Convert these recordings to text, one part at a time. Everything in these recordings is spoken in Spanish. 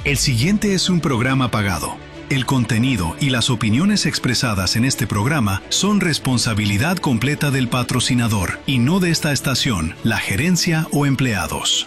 El siguiente es un programa pagado. El contenido y las opiniones expresadas en este programa son responsabilidad completa del patrocinador y no de esta estación, la gerencia o empleados.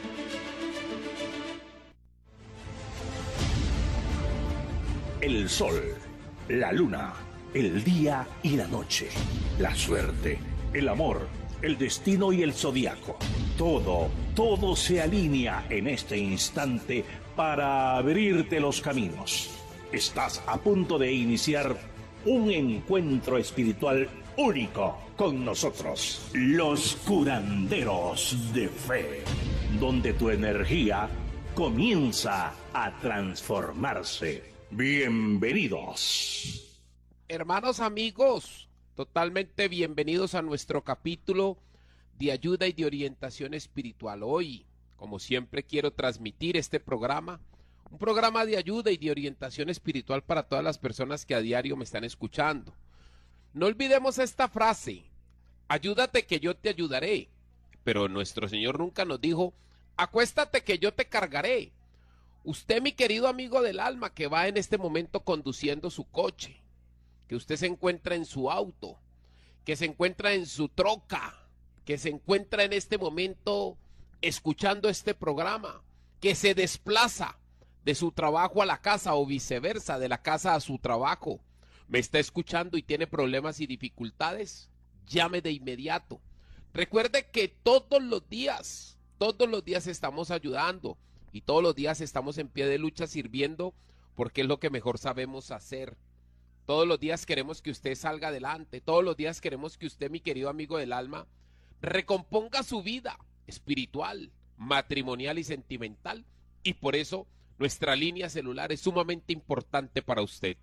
El sol, la luna, el día y la noche, la suerte, el amor, el destino y el zodiaco. Todo se alinea en este instante para abrirte los caminos. Estás a punto de iniciar un encuentro espiritual único con nosotros, los curanderos de fe, donde tu energía comienza a transformarse. Bienvenidos. Hermanos amigos, totalmente bienvenidos a nuestro capítulo de ayuda y de orientación espiritual. Hoy, como siempre, quiero transmitir este programa, un programa de ayuda y de orientación espiritual para todas las personas que a diario me están escuchando. No olvidemos esta frase: ayúdate que yo te ayudaré. Pero nuestro Señor nunca nos dijo: acuéstate que yo te cargaré. Usted, mi querido amigo del alma, que va en este momento conduciendo su coche, que usted se encuentra en su auto, que se encuentra en su troca, que se encuentra en este momento escuchando este programa, que se desplaza de su trabajo a la casa o viceversa, de la casa a su trabajo, me está escuchando y tiene problemas y dificultades, llame de inmediato. Recuerde que todos los días estamos ayudando y todos los días estamos en pie de lucha sirviendo, porque es lo que mejor sabemos hacer. Todos los días queremos que usted salga adelante, todos los días queremos que usted, mi querido amigo del alma, recomponga su vida espiritual, matrimonial y sentimental, y por eso nuestra línea celular es sumamente importante para usted.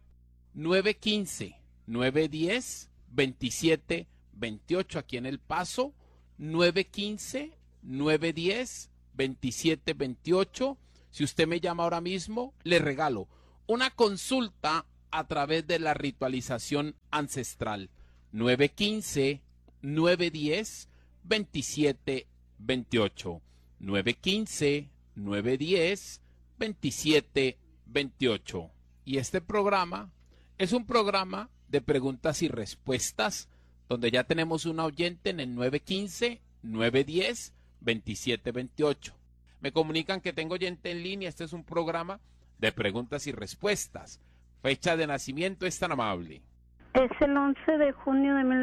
915-910-2728 aquí en El Paso, 915-910-2728. Si usted me llama ahora mismo, le regalo una consulta a través de la ritualización ancestral. 915-910-2728. 915-910-2728. Y este programa es un programa de preguntas y respuestas, donde ya tenemos una oyente en el 915-910-2728. Me comunican que tengo oyente en línea. Este es un programa de preguntas y respuestas. Fecha de nacimiento es tan amable. Es el 11 de junio de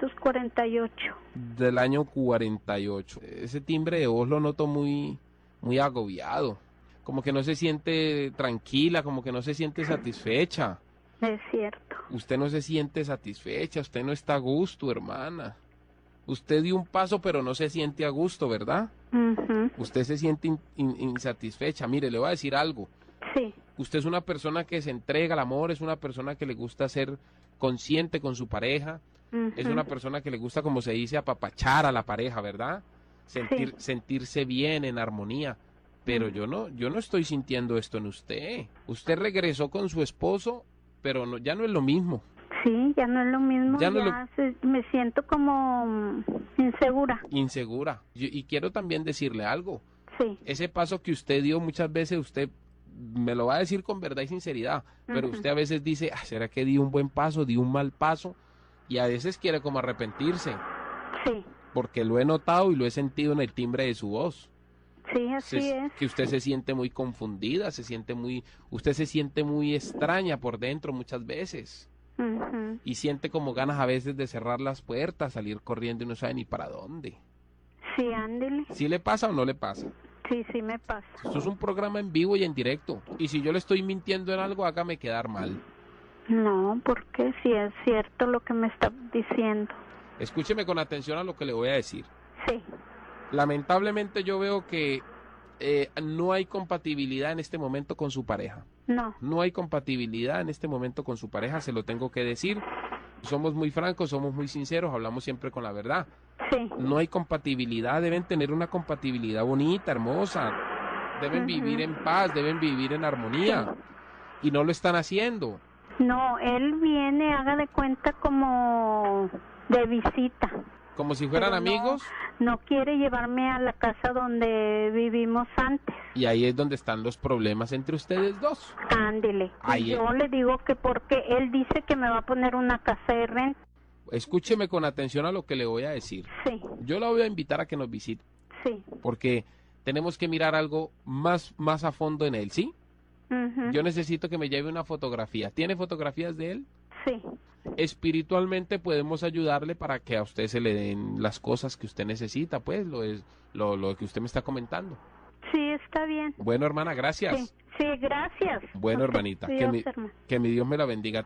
1948. Del año 48. Ese timbre de voz lo noto muy agobiado. Como que no se siente tranquila, como que no se siente satisfecha. Es cierto. Usted no se siente satisfecha, usted no está a gusto, hermana. Usted dio un paso, pero no se siente a gusto, ¿verdad? Usted se siente insatisfecha. Mire, le voy a decir algo. Sí. Usted es una persona que se entrega al amor, es una persona que le gusta ser consciente con su pareja, es una persona que le gusta, como se dice, apapachar a la pareja, ¿verdad? Sentirse bien, en armonía. Pero yo no estoy sintiendo esto en usted. Usted regresó con su esposo, pero ya no es lo mismo. Sí, ya no es lo mismo. Me siento como insegura. Y quiero también decirle algo. Sí. Ese paso que usted dio, muchas veces usted me lo va a decir con verdad y sinceridad, pero usted a veces dice: ¿será que di un buen paso, di un mal paso? Y a veces quiere como arrepentirse. Sí. Porque lo he notado y lo he sentido en el timbre de su voz. Sí, así es. Que usted se siente muy confundida, usted se siente muy extraña por dentro muchas veces. Y siente como ganas a veces de cerrar las puertas, salir corriendo y no sabe ni para dónde. Sí, ándele. ¿Sí le pasa o no le pasa? Sí, sí me pasa. Esto es un programa en vivo y en directo. Y si yo le estoy mintiendo en algo, hágame quedar mal. No, porque sí es cierto lo que me está diciendo. Escúcheme con atención a lo que le voy a decir. Sí. Lamentablemente yo veo que no hay compatibilidad en este momento con su pareja. No. No hay compatibilidad en este momento con su pareja, se lo tengo que decir. Somos muy francos, somos muy sinceros, hablamos siempre con la verdad. Sí. No hay compatibilidad, deben tener una compatibilidad bonita, hermosa. Deben vivir en paz, deben vivir en armonía. Y no lo están haciendo. No, él viene, haga de cuenta, como de visita. ¿Como si fueran amigos? No quiere llevarme a la casa donde vivimos antes. Y ahí es donde están los problemas entre ustedes dos. Ándele. Y yo le digo que porque él dice que me va a poner una casa de renta. Escúcheme con atención a lo que le voy a decir. Sí. Yo la voy a invitar a que nos visite. Sí. Porque tenemos que mirar algo más a fondo en él, ¿sí? Yo necesito que me lleve una fotografía. ¿Tiene fotografías de él? Sí. Espiritualmente podemos ayudarle para que a usted se le den las cosas que usted necesita, pues, lo que usted me está comentando. Sí, está bien. Bueno, hermana, gracias. Sí, gracias. Bueno, hermanita, que mi Dios me la bendiga.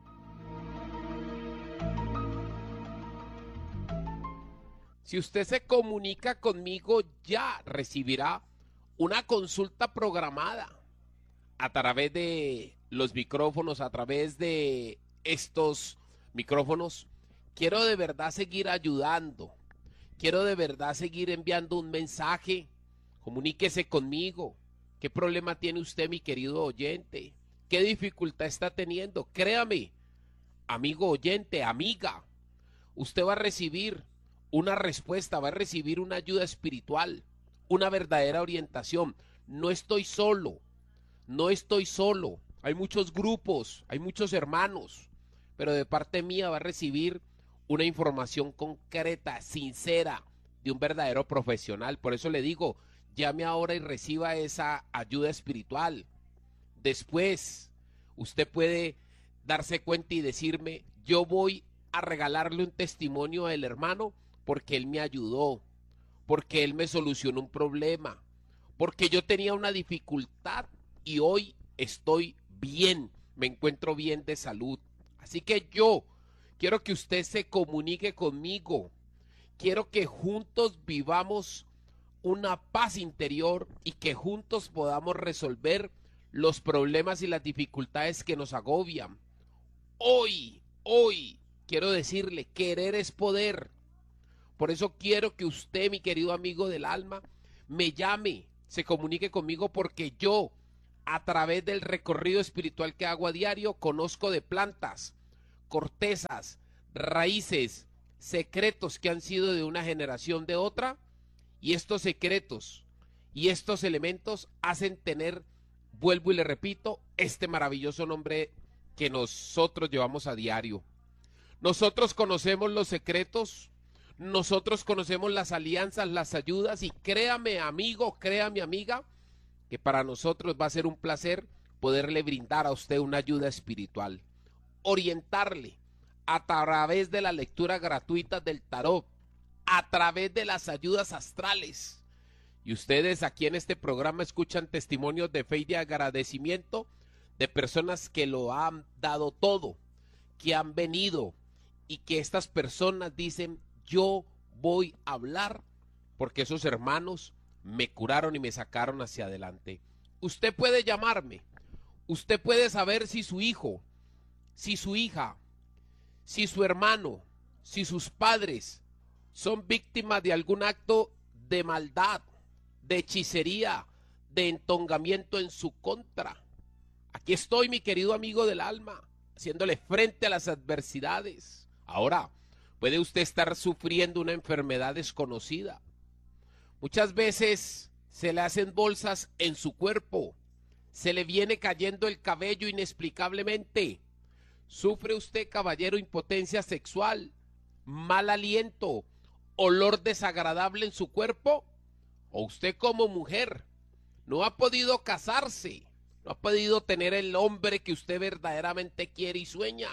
Si usted se comunica conmigo, ya recibirá una consulta programada a través de los micrófonos, a través de estos micrófonos. Quiero de verdad seguir ayudando. Quiero de verdad seguir enviando un mensaje. Comuníquese conmigo. ¿Qué problema tiene usted, mi querido oyente? ¿Qué dificultad está teniendo? Créame, amigo oyente, amiga, usted va a recibir una respuesta, va a recibir una ayuda espiritual, una verdadera orientación. No estoy solo, no estoy solo. Hay muchos grupos, hay muchos hermanos, pero de parte mía va a recibir una información concreta, sincera, de un verdadero profesional. Por eso le digo, llame ahora y reciba esa ayuda espiritual. Después, usted puede darse cuenta y decirme, yo voy a regalarle un testimonio al hermano porque él me ayudó, porque él me solucionó un problema, porque yo tenía una dificultad y hoy estoy bien, me encuentro bien de salud. Así que yo quiero que usted se comunique conmigo, quiero que juntos vivamos una paz interior y que juntos podamos resolver los problemas y las dificultades que nos agobian. Hoy, quiero decirle, querer es poder. Por eso quiero que usted, mi querido amigo del alma, me llame, se comunique conmigo, porque yo, a través del recorrido espiritual que hago a diario, conozco de plantas, cortezas, raíces, secretos que han sido de una generación de otra, y estos secretos y estos elementos hacen tener, vuelvo y le repito, este maravilloso nombre que nosotros llevamos a diario. Nosotros conocemos los secretos, nosotros conocemos las alianzas, las ayudas, y créame amigo, créame amiga, que para nosotros va a ser un placer poderle brindar a usted una ayuda espiritual, orientarle a través de la lectura gratuita del tarot, a través de las ayudas astrales. Y ustedes aquí en este programa escuchan testimonios de fe y de agradecimiento de personas que lo han dado todo, que han venido, y que estas personas dicen, yo voy a hablar porque esos hermanos me curaron y me sacaron hacia adelante. Usted puede llamarme, usted puede saber si su hijo, si su hija, si su hermano, si sus padres son víctimas de algún acto de maldad, de hechicería, de entongamiento en su contra. Aquí estoy, mi querido amigo del alma, haciéndole frente a las adversidades. Ahora, puede usted estar sufriendo una enfermedad desconocida. Muchas veces se le hacen bolsas en su cuerpo, se le viene cayendo el cabello inexplicablemente. ¿Sufre usted, caballero, impotencia sexual, mal aliento, olor desagradable en su cuerpo? ¿O usted como mujer no ha podido casarse, no ha podido tener el hombre que usted verdaderamente quiere y sueña?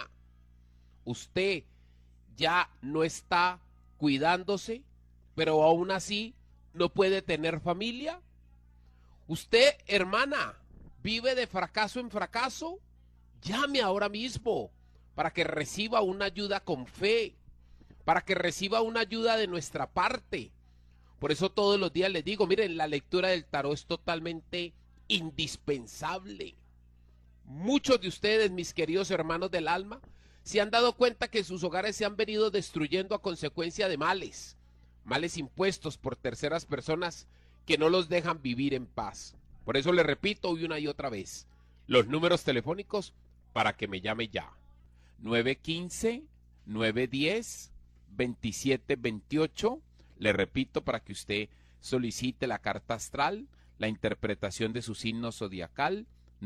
Usted ya no está cuidándose, pero aún así no puede tener familia. Usted, hermana, vive de fracaso en fracaso. Llame ahora mismo para que reciba una ayuda con fe, para que reciba una ayuda de nuestra parte. Por eso todos los días les digo, miren, la lectura del tarot es totalmente indispensable. Muchos de ustedes, mis queridos hermanos del alma, se han dado cuenta que sus hogares se han venido destruyendo a consecuencia de males impuestos por terceras personas que no los dejan vivir en paz. Por eso les repito una y otra vez, los números telefónicos para que me llame ya. 915-910 2728. Le repito para que usted solicite la carta astral, la interpretación de su signo zodiacal,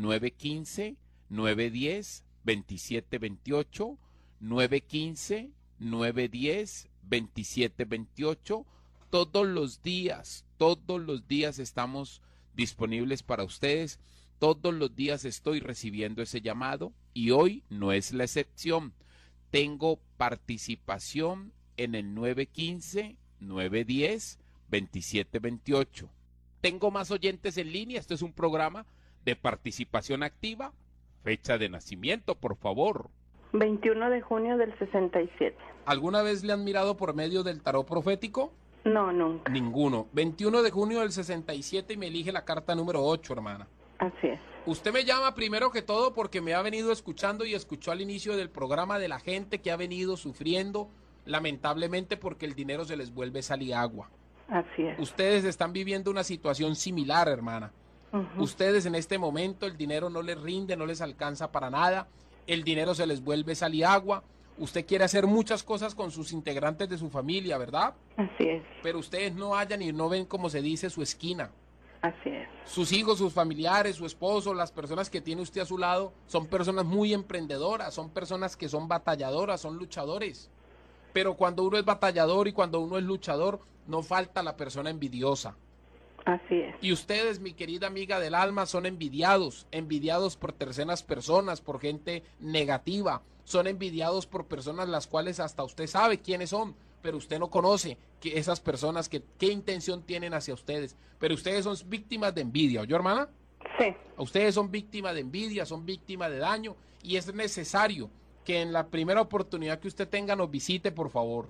915-910-2728, 915-910-2728. Todos los días estamos disponibles para ustedes. Todos los días estoy recibiendo ese llamado y hoy no es la excepción. Tengo participación en el 915-910-2728. Tengo más oyentes en línea. Este es un programa de participación activa. Fecha de nacimiento, por favor. 21 de junio del 67. ¿Alguna vez le han mirado por medio del tarot profético? No, nunca. Ninguno. 21 de junio del 67 y me elige la carta número 8, hermana. Así es. Usted me llama primero que todo porque me ha venido escuchando y escuchó al inicio del programa de la gente que ha venido sufriendo, lamentablemente, porque el dinero se les vuelve sal y agua. Así es. Ustedes están viviendo una situación similar, hermana. Ustedes en este momento el dinero no les rinde, no les alcanza para nada, el dinero se les vuelve sal y agua. Usted quiere hacer muchas cosas con sus integrantes de su familia, ¿verdad? Así es. Pero ustedes no hallan y no ven, como se dice, su esquina. Así es. Sus hijos, sus familiares, su esposo, las personas que tiene usted a su lado, son personas muy emprendedoras, son personas que son batalladoras, son luchadores. Pero cuando uno es batallador y cuando uno es luchador, no falta la persona envidiosa. Así es. Y ustedes, mi querida amiga del alma, son envidiados por terceras personas, por gente negativa. Son envidiados por personas las cuales hasta usted sabe quiénes son, pero usted no conoce que esas personas qué intención tienen hacia ustedes. Pero ustedes son víctimas de envidia, ¿oyó, hermana? Sí. Ustedes son víctimas de envidia, son víctimas de daño y es necesario que en la primera oportunidad que usted tenga nos visite, por favor.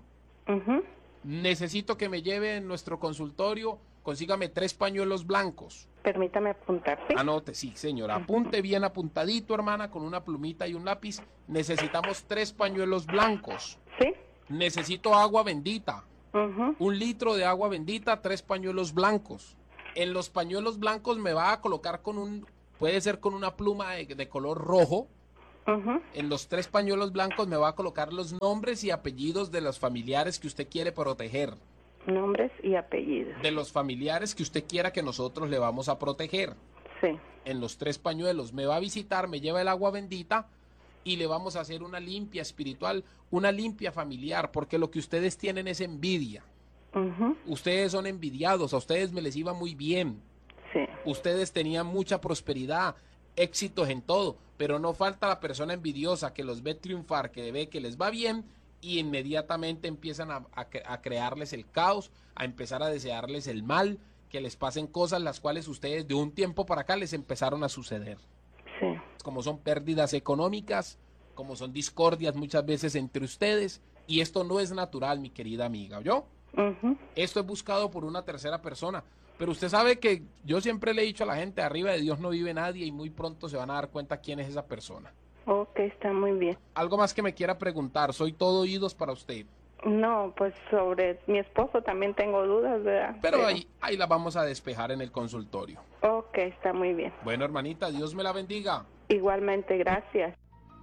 Necesito que me lleve en nuestro consultorio, consígame 3 pañuelos blancos. Permítame apuntar, ¿sí? Anote, sí, señora. Apunte bien apuntadito, hermana, con una plumita y un lápiz. Necesitamos 3 pañuelos blancos. Sí. Necesito agua bendita. 1 litro de agua bendita, 3 pañuelos blancos. En los pañuelos blancos me va a colocar puede ser con una pluma de color rojo. En los 3 pañuelos blancos me va a colocar los nombres y apellidos de los familiares que usted quiere proteger. Nombres y apellidos. De los familiares que usted quiera que nosotros le vamos a proteger. Sí. En los 3 pañuelos me va a visitar, me lleva el agua bendita y le vamos a hacer una limpia espiritual, una limpia familiar, porque lo que ustedes tienen es envidia. Ustedes son envidiados, a ustedes me les iba muy bien. Sí. Ustedes tenían mucha prosperidad, éxitos en todo, pero no falta la persona envidiosa que los ve triunfar, que ve que les va bien y inmediatamente empiezan a crearles el caos, a empezar a desearles el mal, que les pasen cosas las cuales ustedes de un tiempo para acá les empezaron a suceder. Sí. Como son pérdidas económicas, como son discordias muchas veces entre ustedes, y esto no es natural, mi querida amiga, ¿oyó? Esto es buscado por una tercera persona. Pero usted sabe que yo siempre le he dicho a la gente, arriba de Dios no vive nadie y muy pronto se van a dar cuenta quién es esa persona. Ok, está muy bien. Algo más que me quiera preguntar, soy todo oídos para usted. No, pues sobre mi esposo también tengo dudas, ¿verdad? Pero ahí la vamos a despejar en el consultorio. Ok, está muy bien. Bueno, hermanita, Dios me la bendiga. Igualmente, gracias.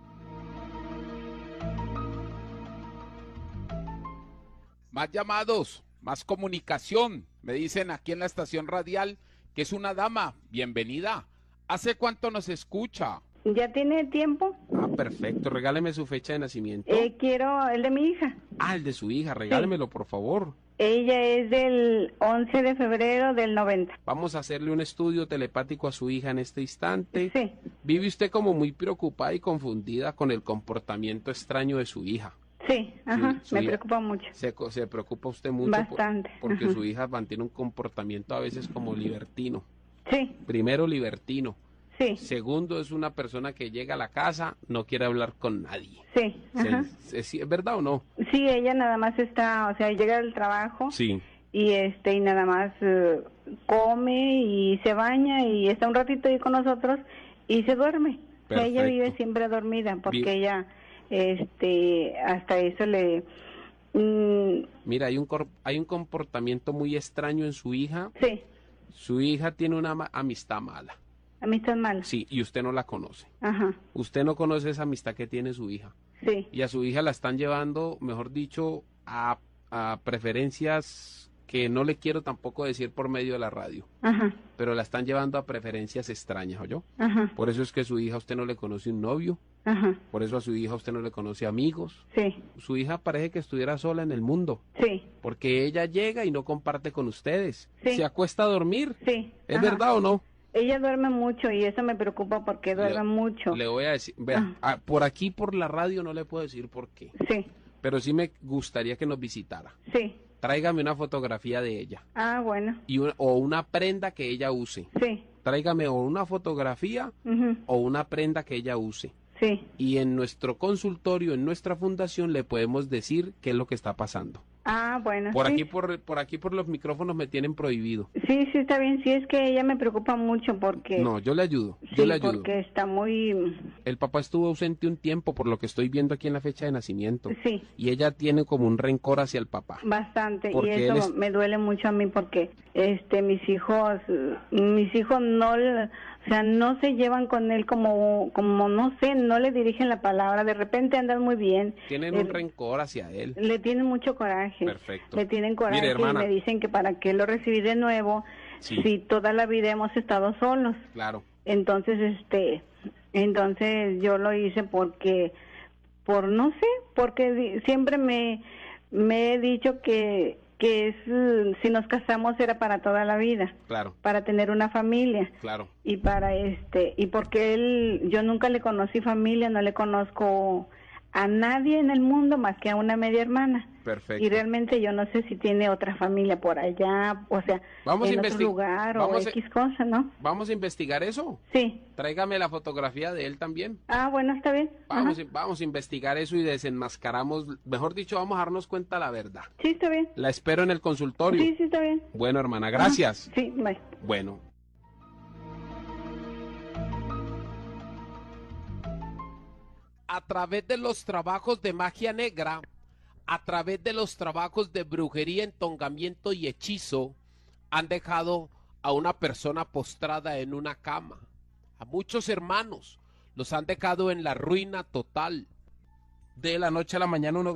Más llamados, más comunicación. Me dicen aquí en la estación radial que es una dama. Bienvenida. ¿Hace cuánto nos escucha? ¿Ya tiene tiempo? Ah, perfecto. Regáleme su fecha de nacimiento. Quiero el de mi hija. Ah, el de su hija. Regálemelo, por favor. Ella es del 11 de febrero del 90. Vamos a hacerle un estudio telepático a su hija en este instante. Sí. Vive usted como muy preocupada y confundida con el comportamiento extraño de su hija. Sí, ajá, Su me hija preocupa mucho. Se preocupa usted mucho Bastante, porque ajá. su hija mantiene un comportamiento a veces como libertino. Sí, Primero, libertino. sí, Segundo, es una persona que llega a la casa, no quiere hablar con nadie. sí, ajá. ¿Es verdad o no? Sí, ella nada más está, o sea, llega del trabajo Sí. y nada más come y se baña y está un ratito ahí con nosotros y se duerme. O sea, ella vive siempre dormida porque ella, hasta eso le... Mira, hay un comportamiento muy extraño en su hija. Sí, Su hija tiene una amistad mala. amistad mala. Sí, y usted no la conoce. Ajá, Usted no conoce esa amistad que tiene su hija. sí, Y a su hija la están llevando, mejor dicho, a preferencias que no le quiero tampoco decir por medio de la radio, Ajá, pero la están llevando a preferencias extrañas, ¿oyó? ajá, Por eso es que su hija a usted no le conoce un novio, ajá, por eso a su hija usted no le conoce amigos. sí, Su hija parece que estuviera sola en el mundo, sí, porque ella llega y no comparte con ustedes. Sí. Se acuesta a dormir. sí. ¿Es ajá. verdad o no? Ella duerme mucho y eso me preocupa porque duerme mucho. Le voy a decir, vea, por aquí por la radio no le puedo decir por qué, Sí, pero sí me gustaría que nos visitara. sí. Tráigame una fotografía de ella Ah, bueno, o una prenda que ella use. sí, Tráigame o una fotografía ujú, o una prenda que ella use. sí. Y en nuestro consultorio, en nuestra fundación, le podemos decir qué es lo que está pasando. Ah, bueno, Por sí. aquí, por aquí, por los micrófonos me tienen prohibido. Sí, sí, está bien. Sí, es que ella me preocupa mucho porque... No, yo le ayudo, sí, yo le ayudo. porque está muy... El papá estuvo ausente un tiempo, por lo que estoy viendo aquí en la fecha de nacimiento. Sí, Y ella tiene como un rencor hacia el papá. bastante. Porque Y él eso es- me duele mucho a mí porque mis hijos no... O sea, no se llevan con él como no sé, no le dirigen la palabra. De repente andan muy bien. Tienen un rencor hacia él. Le tienen mucho coraje. Perfecto. Le tienen coraje. Mire, hermana. Y me dicen que para qué lo recibí de nuevo Sí. si toda la vida hemos estado solos. Claro, Entonces, entonces yo lo hice porque, no sé, porque siempre me he dicho que si nos casamos era para toda la vida, claro, para tener una familia. claro. Y para y porque yo nunca le conocí familia, no le conozco a nadie en el mundo más que a una media hermana. Perfecto. Y realmente yo no sé si tiene otra familia por allá, o sea, Vamos a en otro lugar o vamos a- X cosa, ¿no? Vamos a investigar eso. Sí. Tráigame la fotografía de él también. Ah, bueno, está bien. Vamos, Ajá. vamos a investigar eso y desenmascaramos, mejor dicho, vamos a darnos cuenta de la verdad. Sí, está bien. La espero en el consultorio. Sí, sí, está bien. Bueno, hermana, gracias. Ajá. Sí, bye. Bueno. A través de los trabajos de magia negra, a través de los trabajos de brujería, entongamiento y hechizo, han dejado a una persona postrada en una cama. A muchos hermanos los han dejado en la ruina total. De la noche a la mañana uno